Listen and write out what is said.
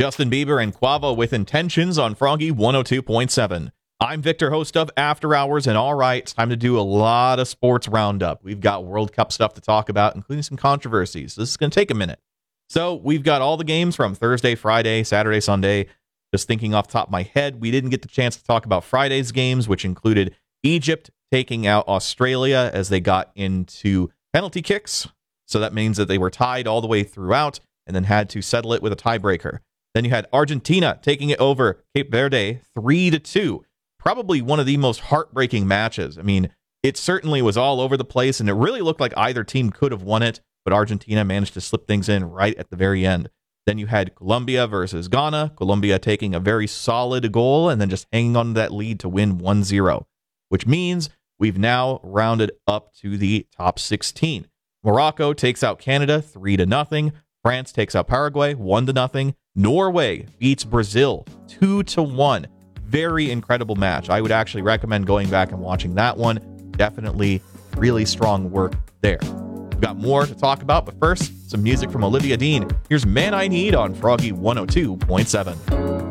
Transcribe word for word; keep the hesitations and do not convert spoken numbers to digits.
Justin Bieber and Quavo with Intentions on Froggy one oh two point seven. I'm Victor, host of After Hours, and all right, it's time to do a lot of sports roundup. We've got World Cup stuff to talk about, including some controversies. This is going to take a minute. So we've got all the games from Thursday, Friday, Saturday, Sunday. Just thinking off the top of my head, we didn't get the chance to talk about Friday's games, which included Egypt taking out Australia as they got into penalty kicks. So that means that they were tied all the way throughout and then had to settle it with a tiebreaker. Then you had Argentina taking it over Cape Verde three to two. Probably one of the most heartbreaking matches. I mean, it certainly was all over the place, and it really looked like either team could have won it, but Argentina managed to slip things in right at the very end. Then you had Colombia versus Ghana. Colombia taking a very solid goal and then just hanging on to that lead to win one zero, which means we've now rounded up to the top sixteen. Morocco takes out Canada three to nothing. France takes out Paraguay one to nothing. Norway beats Brazil two to one. Very incredible match. I would actually recommend going back and watching that one. Definitely really strong work there. We've got more to talk about, but first, some music from Olivia Dean. Here's Man I Need on Froggy one oh two point seven.